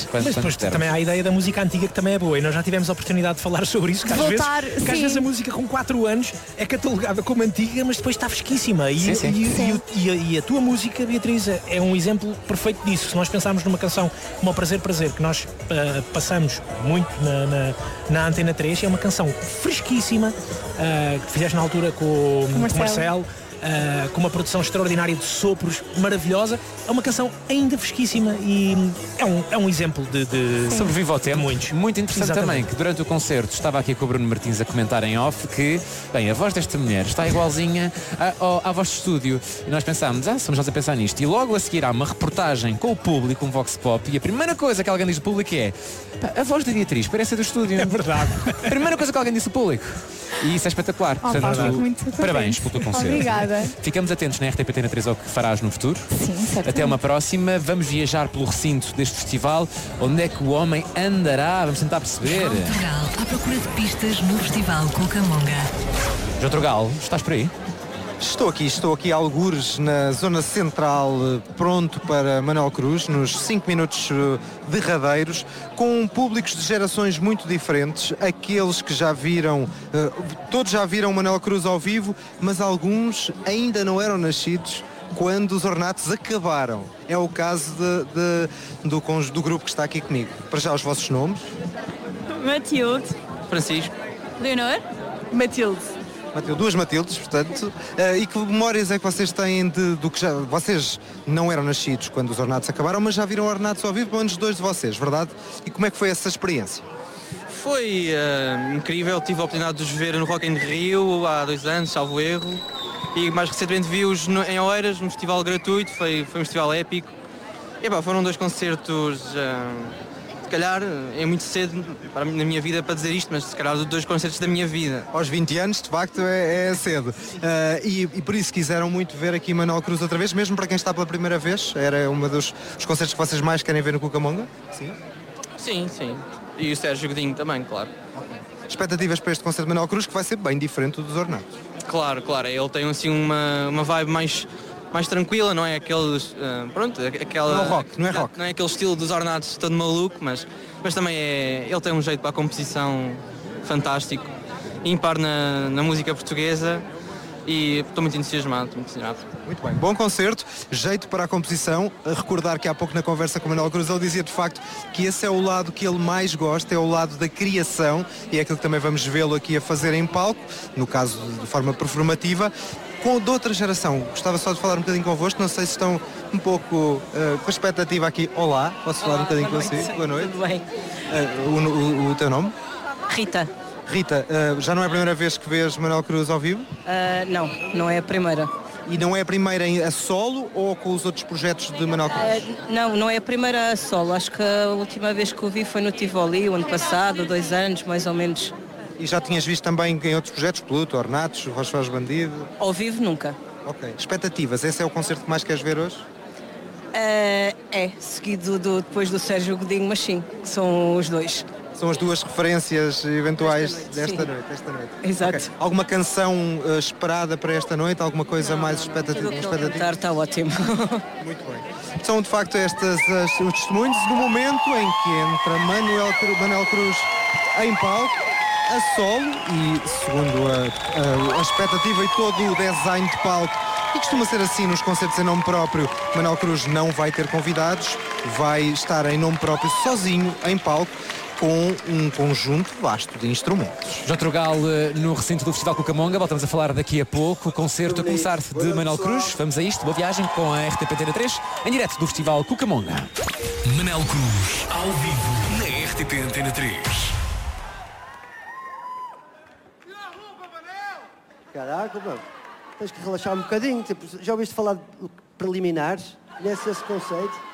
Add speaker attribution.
Speaker 1: Mas depois também há a ideia da música antiga que também é boa, e nós já tivemos a oportunidade de falar sobre isso, que às vezes a música com 4 anos é catalogada como antiga, mas depois está fresquíssima. E a tua música, Beatriz, é um exemplo perfeito disso. Se nós pensarmos numa canção como o Prazer, que nós passamos muito na Antena 3, é uma canção fresquíssima, que fizeste na altura com o Marcelo. Com uma produção extraordinária de sopros, maravilhosa. É uma canção ainda fresquíssima e é um exemplo de
Speaker 2: sobrevive ao tempo.
Speaker 1: Muitos.
Speaker 2: Muito interessante. Exatamente. Também que durante o concerto estava aqui com o Bruno Martins a comentar em off que, bem, a voz desta mulher está igualzinha à voz de estúdio, e nós pensámos, somos nós a pensar nisto, e logo a seguir há uma reportagem com o público, um Vox Pop, e a primeira coisa que alguém diz do público é: a voz da Beatriz parece a do estúdio.
Speaker 1: É verdade.
Speaker 2: A primeira coisa que alguém disse do público. E isso é espetacular. Parabéns pelo teu concerto.
Speaker 3: Obrigada.
Speaker 2: Ficamos atentos na RTP 3 ao que farás no futuro.
Speaker 3: Sim, certamente.
Speaker 2: Até uma próxima. Vamos viajar pelo recinto deste festival. Onde é que o homem andará? Vamos tentar perceber.
Speaker 4: João Trugal, à procura de pistas no Festival Cucamonga.
Speaker 2: João Trugal, estás por aí?
Speaker 5: Estou aqui a algures na zona central, pronto para Manuel Cruz, nos 5 minutos derradeiros, com públicos de gerações muito diferentes, aqueles que já viram, todos já viram Manuel Cruz ao vivo, mas alguns ainda não eram nascidos quando os ornatos acabaram. É o caso do grupo que está aqui comigo. Para já os vossos nomes?
Speaker 6: Matilde.
Speaker 7: Francisco.
Speaker 6: Leonor.
Speaker 7: Matilde.
Speaker 5: Duas Matildes, portanto. E que memórias é que vocês têm do que já... Vocês não eram nascidos quando os ornatos acabaram, mas já viram ornatos ao vivo, pelo menos 2 de vocês, verdade? E como é que foi essa experiência?
Speaker 7: Foi incrível, tive a oportunidade de os ver no Rock in Rio há 2 anos, salvo erro. E mais recentemente vi-os em Oeiras, num festival gratuito, foi um festival épico. E foram 2 concertos... Se calhar é muito cedo na minha vida para dizer isto, mas se calhar 2 concertos da minha vida.
Speaker 5: Aos 20 anos, de facto, é cedo. E por isso quiseram muito ver aqui Manuel Cruz outra vez, mesmo para quem está pela primeira vez. Era um dos concertos que vocês mais querem ver no Cucamonga? Sim?
Speaker 7: Sim. E o Sérgio Godinho também, claro.
Speaker 5: Expectativas para este concerto de Manuel Cruz, que vai ser bem diferente dos ornatos.
Speaker 7: Claro. Ele tem assim uma vibe mais tranquila, não é aqueles... aquela...
Speaker 5: Não é rock, não é rock.
Speaker 7: Não é aquele estilo dos ornatos todo maluco, mas também ele tem um jeito para a composição fantástico, ímpar na música portuguesa, e estou muito entusiasmado.
Speaker 5: Muito bem, bom concerto, jeito para a composição. A recordar que há pouco na conversa com o Manuel Cruz ele dizia de facto que esse é o lado que ele mais gosta, é o lado da criação, e é aquilo que também vamos vê-lo aqui a fazer em palco, no caso de forma performativa. Com de outra geração, gostava só de falar um bocadinho convosco, não sei se estão um pouco com a expectativa aqui. Olá, posso falar um bocadinho consigo? Boa noite.
Speaker 6: Tudo bem.
Speaker 5: O teu nome?
Speaker 6: Rita.
Speaker 5: Rita, já não é a primeira vez que vês Manuel Cruz ao vivo?
Speaker 6: Não é a primeira.
Speaker 5: E não é a primeira a solo ou com os outros projetos de Manuel Cruz?
Speaker 6: Não é a primeira a solo. Acho que a última vez que o vi foi no Tivoli, o ano passado, 2 anos, mais ou menos.
Speaker 5: E já tinhas visto também em outros projetos, Pluto, Ornatos, Voz Faz Bandido?
Speaker 6: Ao vivo, nunca.
Speaker 5: Ok. Expectativas, esse é o concerto que mais queres ver hoje?
Speaker 6: Seguido depois do Sérgio Godinho, mas sim, são os 2.
Speaker 5: São as 2 referências eventuais desta noite.
Speaker 6: Exato.
Speaker 5: Okay. Alguma canção esperada para esta noite? Alguma coisa mais expectativa?
Speaker 6: Está ótimo.
Speaker 5: Muito bem. São de facto os testemunhos do momento em que entra Manuel Cruz em palco, a solo, e segundo a expectativa e todo o design de palco, e costuma ser assim nos concertos em nome próprio, Manuel Cruz não vai ter convidados, vai estar em nome próprio sozinho em palco, com um conjunto vasto de instrumentos.
Speaker 2: João Trugal no recinto do Festival Cucamonga. Voltamos a falar daqui a pouco. O concerto a começar de Manuel Cruz. Vamos a isto. Boa viagem com a RTP 3 em direto do Festival Cucamonga.
Speaker 4: Manuel Cruz, ao vivo, na RTP Antena 3.
Speaker 8: Caraca, mano. Tens que relaxar um bocadinho. Tipo, já ouviste falar de preliminares? Conheces esse conceito?